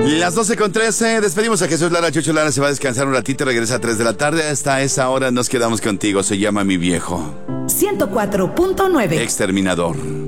Las 12:13, despedimos a Jesús Lara. Chucho Lara se va a descansar un ratito, regresa a 3 de la tarde. Hasta esa hora nos quedamos contigo. Se llama Mi Viejo. 104.9. Exterminador.